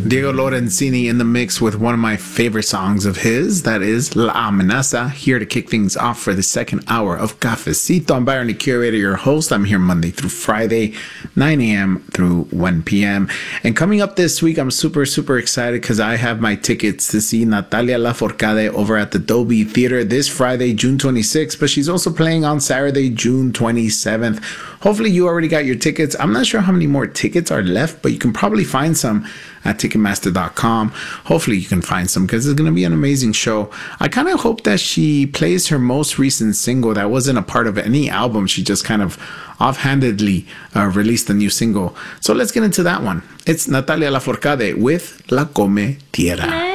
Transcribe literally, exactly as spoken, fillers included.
Diego Lorenzini in the mix with one of my favorite songs of his. That is La Amenaza, here to kick things off for the second hour of Cafecito. I'm Byron, the curator, your host. I'm here Monday through Friday, nine a.m. through one p.m. And coming up this week, I'm super, super excited because I have my tickets to see Natalia Lafourcade over at the Dolby Theater this Friday, June twenty-sixth. But she's also playing on Saturday, June twenty-seventh. Hopefully you already got your tickets. I'm not sure how many more tickets are left, but you can probably find some at Ticketmaster dot com. Hopefully you can find some because it's going to be an amazing show. I kind of hope that she plays her most recent single that wasn't a part of any album. She just kind of offhandedly uh, released a new single. So let's get into that one. It's Natalia Lafourcade with La Come Tierra.